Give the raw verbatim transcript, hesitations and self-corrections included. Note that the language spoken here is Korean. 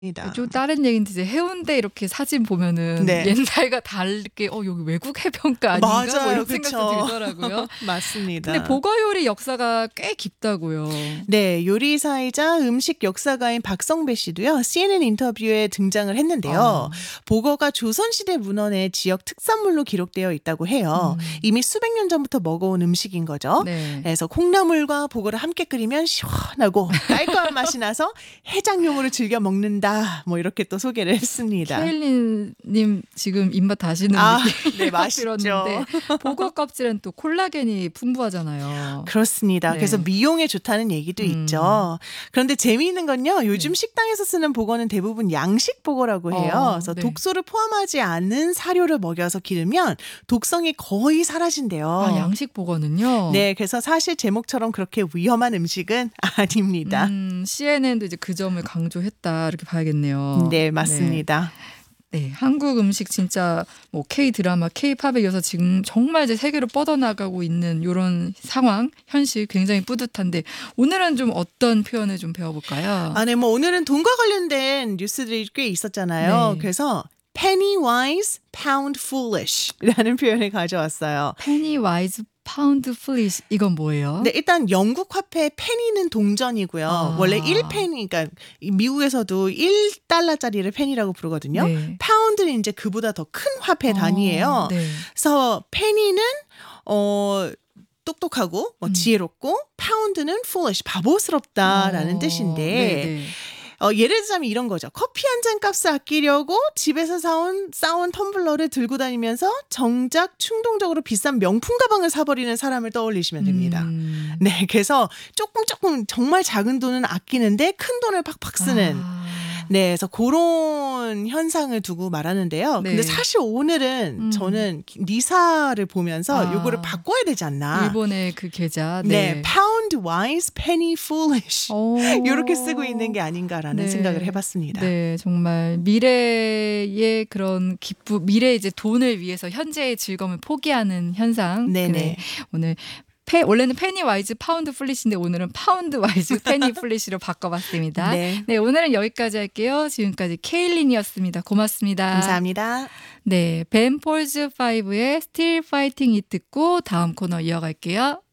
니다. 좀 다른 얘기인데 이제 해운대 이렇게 사진 보면은 네. 옛날과 다르게 어 여기 외국 해변가 아닌가 뭐 맞아요. 이런 그쵸. 생각도 들더라고요. 맞습니다. 근데 보거 요리 역사가 꽤 깊다고요. 네, 요리사이자 음식 역사가인 박성배 씨도요. 씨엔엔 인터뷰에 등장을 했는데요. 아. 보거가 조선시대 문헌의 지역 특산물로 기록되어 있다고 해요. 음. 이미 수백 년 전부터 먹어온 음식인 거죠. 네. 그래서 콩나물과 보거를 함께 끓이면 시원하고 깔끔한 맛이 나서 해장용으로 즐겨 먹는다. 뭐 이렇게 또 소개를 했습니다. 케일린님 지금 입맛 다시는 아, 느낌이 네, 확 맛있죠. 들었는데 보거 껍질은 또 콜라겐이 풍부하잖아요. 그렇습니다. 네. 그래서 미용에 좋다는 얘기도 음. 있죠. 그런데 재미있는 건요. 요즘 네. 식당에서 쓰는 보거는 대부분 양식 보거라고 해요. 어, 그래서 네. 독소를 포함하지 않은 사료를 먹여서 기르면 독성이 거의 사라진대요. 아, 양식 보거는요. 네, 그래서 사실 제목처럼 그렇게 위험한 음식은 아닙니다. 음, 씨엔엔도 이제 그 점을 강조했다 이렇게 봐야겠네요. 네, 맞습니다. 네. 네, 한국 음식 진짜 뭐 K 드라마, K 팝에 이어서 지금 정말 이제 세계로 뻗어나가고 있는 이런 상황, 현실 굉장히 뿌듯한데 오늘은 좀 어떤 표현을 좀 배워볼까요? 아, 네, 뭐 오늘은 돈과 관련된 뉴스들이 꽤 있었잖아요. 네. 그래서 penny wise, pound foolish라는 표현을 가져왔어요. penny wise, pound foolish 이건 뭐예요? 네, 일단 영국 화폐 페니는 동전이고요. 아. 원래 일 페니, 그러니까 미국에서도 일 달러짜리를 페니라고 부르거든요. 네. 파운드는 이제 그보다 더 큰 화폐 단위예요. 어, 네. 그래서 페니는 어 똑똑하고 뭐 음. 지혜롭고 파운드는 foolish, 바보스럽다라는 어, 뜻인데 네네. 어, 예를 들자면 이런 거죠. 커피 한 잔 값을 아끼려고 집에서 사온 싸온 텀블러를 들고 다니면서 정작 충동적으로 비싼 명품 가방을 사버리는 사람을 떠올리시면 됩니다. 음. 네, 그래서 조금 조금 정말 작은 돈은 아끼는데 큰 돈을 팍팍 쓰는. 아. 네, 그래서 그런 현상을 두고 말하는데요. 네. 근데 사실 오늘은 음. 저는 니사를 보면서 아. 요거를 바꿔야 되지 않나. 일본의 그 계좌. 네, 네. pound wise, penny foolish. 오. 이렇게 쓰고 있는 게 아닌가라는 네. 생각을 해봤습니다. 네, 정말 미래의 그런 기쁨, 미래 이제 돈을 위해서 현재의 즐거움을 포기하는 현상. 네네. 그래, 오늘 페, 원래는 페니 와이즈 파운드 플리시인데 오늘은 파운드 와이즈 페니 플리시로 바꿔봤습니다. 네. 네, 오늘은 여기까지 할게요. 지금까지 케일린이었습니다. 고맙습니다. 감사합니다. 네, 벤 폴즈 파이브의 Still Fighting It 듣고 다음 코너 이어갈게요.